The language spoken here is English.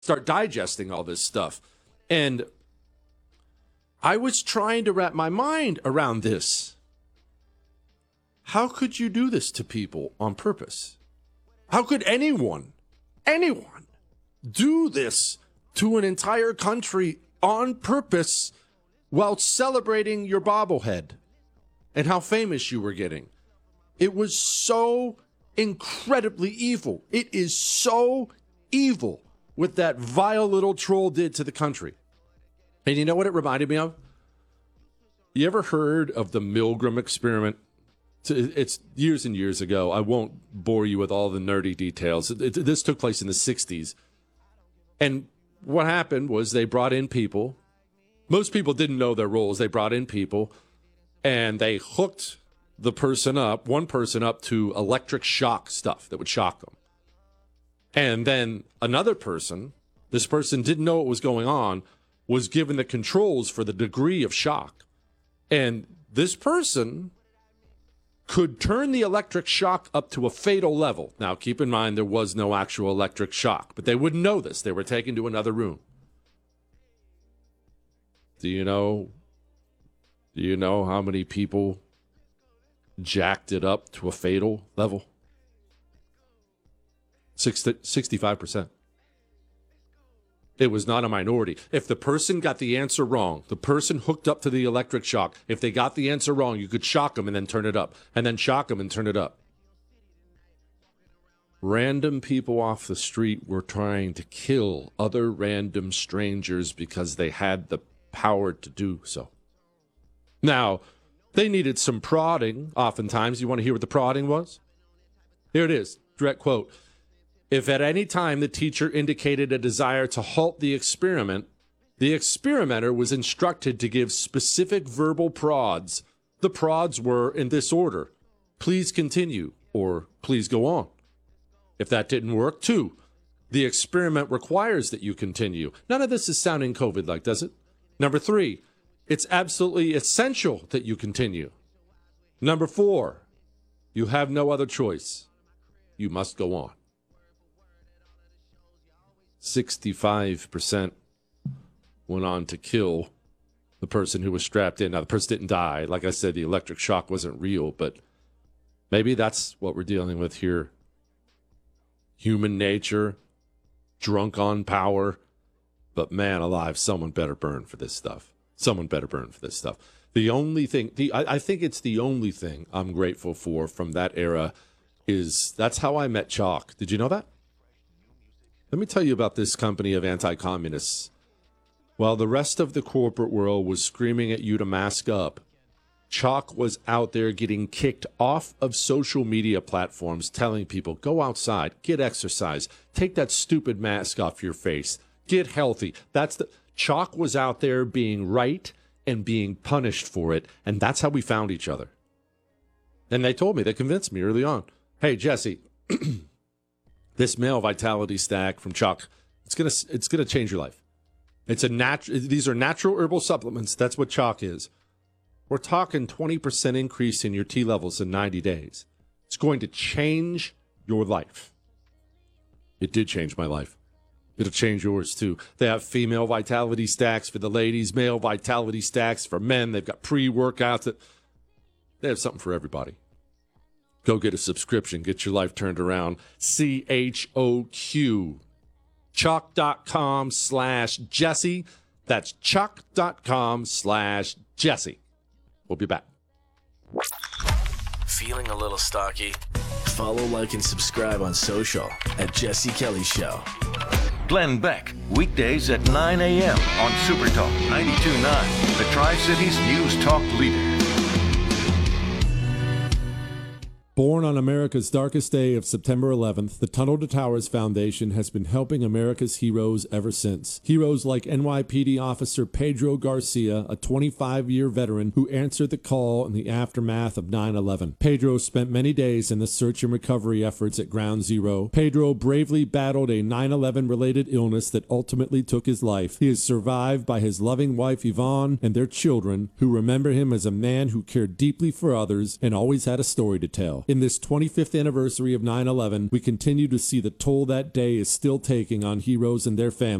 start digesting all this stuff. And I was trying to wrap my mind around this. How could you do this to people on purpose? How could anyone do this to an entire country on purpose while celebrating your bobblehead and how famous you were getting? It was so incredibly evil. It is so evil what that vile little troll did to the country. And you know what it reminded me of? You ever heard of the Milgram experiment? It's years and years ago. I won't bore you with all the nerdy details. This took place in the 60s. And what happened was they brought in people. Most people didn't know their roles. They brought in people, and they hooked one person up to electric shock stuff that would shock them. And then another person, this person didn't know what was going on, was given the controls for the degree of shock. And this person could turn the electric shock up to a fatal level. Now, keep in mind, there was no actual electric shock, but they wouldn't know this. They were taken to another room. Do you know how many people jacked it up to a fatal level? 65%. It was not a minority. If the person got the answer wrong, the person hooked up to the electric shock, if they got the answer wrong, you could shock them and then turn it up, and then shock them and turn it up. Random people off the street were trying to kill other random strangers because they had the power to do so. Now, they needed some prodding, oftentimes. You want to hear what the prodding was? Here it is, direct quote. If at any time the teacher indicated a desire to halt the experiment, the experimenter was instructed to give specific verbal prods. The prods were in this order: please continue, or please go on. If that didn't work, 2, the experiment requires that you continue. None of this is sounding COVID-like, does it? Number 3, it's absolutely essential that you continue. Number 4, you have no other choice. You must go on. 65% went on to kill the person who was strapped in. Now, the person didn't die. Like I said, the electric shock wasn't real, but maybe that's what we're dealing with here. Human nature, drunk on power. But man alive, someone better burn for this stuff. Someone better burn for this stuff. The only thing, I think it's the only thing I'm grateful for from that era is that's how I met Chalk. Did you know that? Let me tell you about this company of anti-communists. While the rest of the corporate world was screaming at you to mask up, Chalk was out there getting kicked off of social media platforms, telling people, go outside, get exercise, take that stupid mask off your face, get healthy. Chalk was out there being right and being punished for it, and that's how we found each other. And they told me, they convinced me early on, hey, Jesse, this male vitality stack from Chalk, it's gonna change your life. These are natural herbal supplements. That's what Chalk is. We're talking 20% increase in your T levels in 90 days. It's going to change your life. It did change my life. It'll change yours too. They have female vitality stacks for the ladies, male vitality stacks for men. They've got pre-workouts. They have something for everybody. Go get a subscription. Get your life turned around. CHOQ. Chalk.com/Jesse. That's Chalk.com/Jesse. We'll be back. Feeling a little stocky? Follow, like, and subscribe on social at Jesse Kelly Show. Glenn Beck, weekdays at 9 a.m. on Super Talk 92.9, the Tri-Cities News Talk leader. Born on America's darkest day of September 11th, the Tunnel to Towers Foundation has been helping America's heroes ever since. Heroes like NYPD officer Pedro Garcia, a 25-year veteran who answered the call in the aftermath of 9/11. Pedro spent many days in the search and recovery efforts at Ground Zero. Pedro bravely battled a 9/11-related illness that ultimately took his life. He is survived by his loving wife Yvonne and their children, who remember him as a man who cared deeply for others and always had a story to tell. now. In this 25th anniversary of 9/11, we continue to see the toll that day is still taking on heroes and their families.